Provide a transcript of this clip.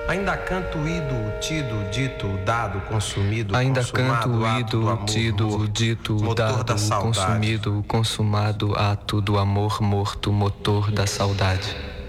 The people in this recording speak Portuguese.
Ainda canto ido, tido, dito, dado, consumido, Ainda consumado, canto ato do ido, amor, tido, morto, dito, motor da dado, saudade. consumido, consumado, ato do amor morto, motor da saudade.